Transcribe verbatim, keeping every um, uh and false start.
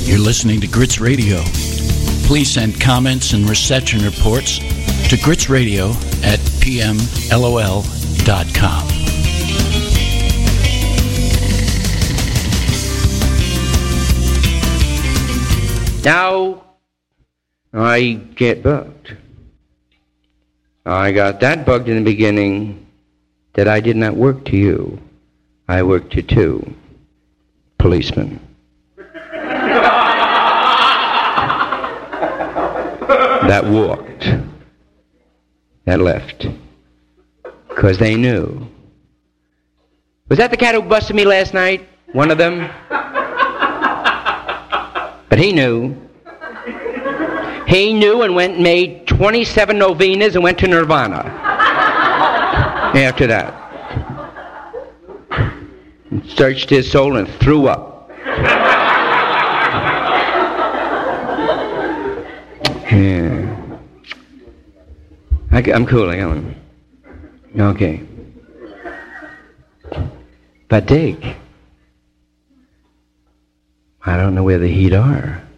You're listening to Grits Radio. Please send comments and reception reports to gritsradio at p m l o l dot com. Now, I get bugged. I got that bugged in the beginning that I did not work to you. I worked to two policemen. That walked. That left. Because they knew. Was that the cat who busted me last night? One of them? But he knew. He knew and went and made twenty-seven novenas and went to Nirvana. After that. And searched his soul and threw up. Yeah. I, I'm cool, I got one. Okay. But Dick, I don't know where the heat are.